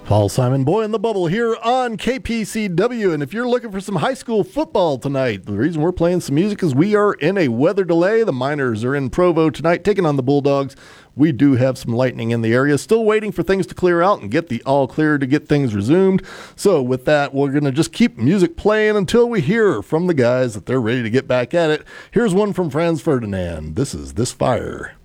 Paul Simon, Boy in the Bubble here on KPCW. And if you're looking for some high school football tonight, the reason we're playing some music is we are in a weather delay. The Miners are in Provo tonight taking on the Bulldogs. We do have some lightning in the area. Still waiting for things to clear out and get the all clear to get things resumed. So with that, we're going to just keep music playing until we hear from the guys that they're ready to get back at it. Here's one from Franz Ferdinand. This is This Fire.